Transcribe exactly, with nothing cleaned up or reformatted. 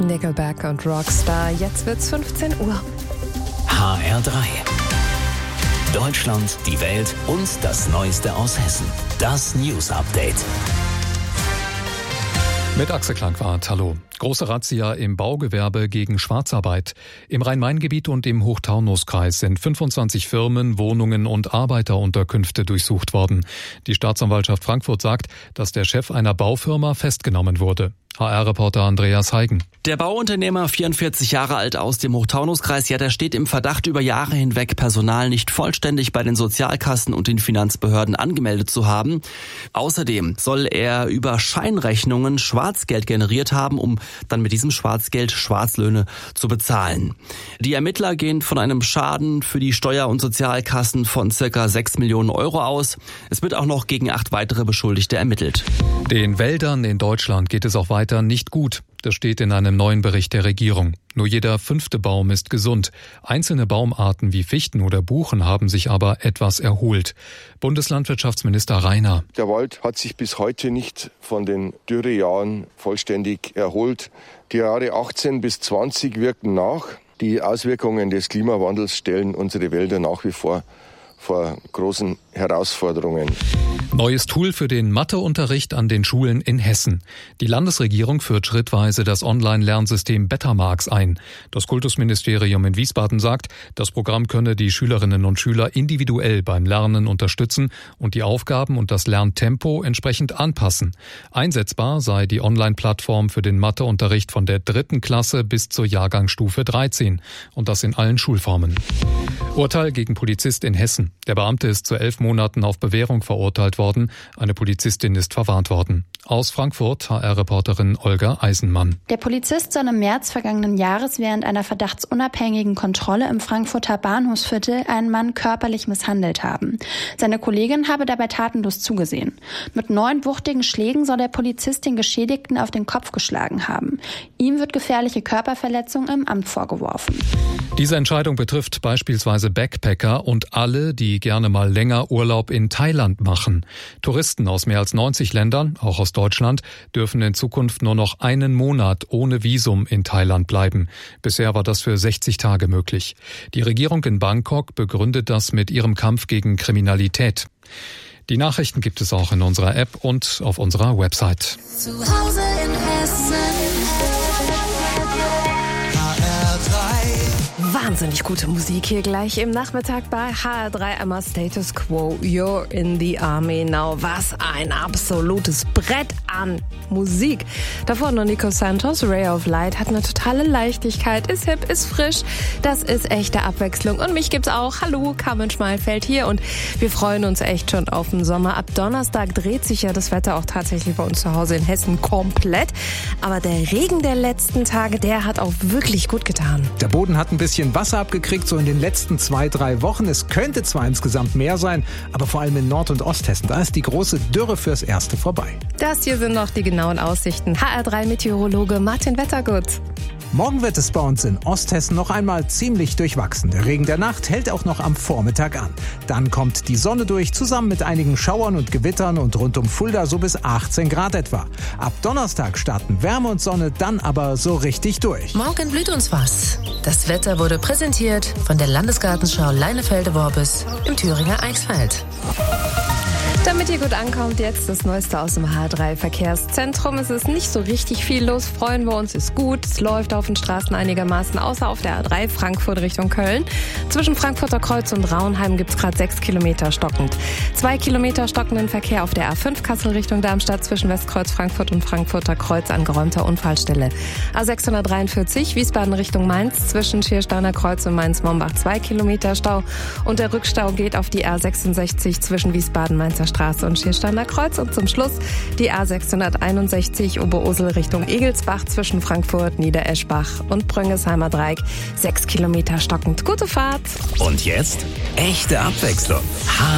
Nickelback und Rockstar. Jetzt wird's fünfzehn Uhr. H R drei. Deutschland, die Welt und das Neueste aus Hessen. Das News Update. Mit Axel Klangwart, hallo. Große Razzia im Baugewerbe gegen Schwarzarbeit. Im Rhein-Main-Gebiet und im Hochtaunuskreis sind fünfundzwanzig Firmen, Wohnungen und Arbeiterunterkünfte durchsucht worden. Die Staatsanwaltschaft Frankfurt sagt, dass der Chef einer Baufirma festgenommen wurde. H R-Reporter Andreas Heigen. Der Bauunternehmer, vierundvierzig Jahre alt aus dem Hochtaunuskreis, ja, der steht im Verdacht, über Jahre hinweg Personal nicht vollständig bei den Sozialkassen und den Finanzbehörden angemeldet zu haben. Außerdem soll er über Scheinrechnungen Schwarzgeld generiert haben, um dann mit diesem Schwarzgeld Schwarzlöhne zu bezahlen. Die Ermittler gehen von einem Schaden für die Steuer- und Sozialkassen von circa sechs Millionen Euro aus. Es wird auch noch gegen acht weitere Beschuldigte ermittelt. Den Wäldern in Deutschland geht es auch weiter nicht gut. Das steht in einem neuen Bericht der Regierung. Nur jeder fünfte Baum ist gesund. Einzelne Baumarten wie Fichten oder Buchen haben sich aber etwas erholt. Bundeslandwirtschaftsminister Rainer. Der Wald hat sich bis heute nicht von den Dürrejahren vollständig erholt. Die Jahre achtzehn bis zwanzig wirken nach. Die Auswirkungen des Klimawandels stellen unsere Wälder nach wie vor vor großen Herausforderungen. Neues Tool für den Matheunterricht an den Schulen in Hessen. Die Landesregierung führt schrittweise das Online-Lernsystem Bettermarks ein. Das Kultusministerium in Wiesbaden sagt, das Programm könne die Schülerinnen und Schüler individuell beim Lernen unterstützen und die Aufgaben und das Lerntempo entsprechend anpassen. Einsetzbar sei die Online-Plattform für den Matheunterricht von der dritten Klasse bis zur Jahrgangsstufe dreizehn. Und das in allen Schulformen. Urteil gegen Polizist in Hessen. Der Beamte ist zu elf Monaten auf Bewährung verurteilt worden. Eine Polizistin ist verwarnt worden. Aus Frankfurt H R-Reporterin Olga Eisenmann. Der Polizist soll im März vergangenen Jahres während einer verdachtsunabhängigen Kontrolle im Frankfurter Bahnhofsviertel einen Mann körperlich misshandelt haben. Seine Kollegin habe dabei tatenlos zugesehen. Mit neun wuchtigen Schlägen soll der Polizist den Geschädigten auf den Kopf geschlagen haben. Ihm wird gefährliche Körperverletzung im Amt vorgeworfen. Diese Entscheidung betrifft beispielsweise Backpacker und alle, die gerne mal länger Urlaub in Thailand machen. Touristen aus mehr als neunzig Ländern, auch aus Deutschland, dürfen in Zukunft nur noch einen Monat ohne Visum in Thailand bleiben. Bisher war das für sechzig Tage möglich. Die Regierung in Bangkok begründet das mit ihrem Kampf gegen Kriminalität. Die Nachrichten gibt es auch in unserer App und auf unserer Website. Zu Hause in Hessen. Wahnsinnig gute Musik hier gleich im Nachmittag bei H R drei. Einmal Status Quo, You're in the Army Now. Was ein absolutes Brett an Musik. Davor noch Nico Santos, Ray of Light, hat eine totale Leichtigkeit, ist hip, ist frisch. Das ist echte Abwechslung. Und mich gibt's auch. Hallo, Carmen Schmalfeld hier und wir freuen uns echt schon auf den Sommer. Ab Donnerstag dreht sich ja das Wetter auch tatsächlich bei uns zu Hause in Hessen komplett. Aber der Regen der letzten Tage, der hat auch wirklich gut getan. Der Boden hat ein bisschen Wasser abgekriegt, so in den letzten zwei, drei Wochen. Es könnte zwar insgesamt mehr sein, aber vor allem in Nord- und Osthessen, da ist die große Dürre fürs Erste vorbei. Das hier sind noch die genauen Aussichten. H R drei Meteorologe Martin Wettergut. Morgen wird es bei uns in Osthessen noch einmal ziemlich durchwachsen. Der Regen der Nacht hält auch noch am Vormittag an. Dann kommt die Sonne durch, zusammen mit einigen Schauern und Gewittern und rund um Fulda so bis achtzehn Grad etwa. Ab Donnerstag starten Wärme und Sonne dann aber so richtig durch. Morgen blüht uns was. Das Wetter wurde präsentiert von der Landesgartenschau Leinefelde-Worbis im Thüringer Eichsfeld. Damit ihr gut ankommt, jetzt das Neueste aus dem H R drei Verkehrszentrum. Es ist nicht so richtig viel los, freuen wir uns, ist gut. Es läuft auf den Straßen einigermaßen, außer auf der A drei Frankfurt Richtung Köln. Zwischen Frankfurter Kreuz und Raunheim gibt es gerade sechs Kilometer stockend. Zwei Kilometer stockenden Verkehr auf der A fünf Kassel Richtung Darmstadt zwischen Westkreuz Frankfurt und Frankfurter Kreuz an geräumter Unfallstelle. A sechshundertdreiundvierzig Wiesbaden Richtung Mainz zwischen Schiersteiner Kreuz und Mainz-Mombach zwei Kilometer Stau. Und der Rückstau geht auf die A sechsundsechzig zwischen Wiesbaden-Mainzer Straße und Schiersteiner Kreuz. Und zum Schluss die A sechshunderteinundsechzig Oberursel Richtung Egelsbach zwischen Frankfurt, Niedereschbach und Bröngesheimer Dreieck. Sechs Kilometer stockend. Gute Fahrt. Und jetzt echte Abwechslung.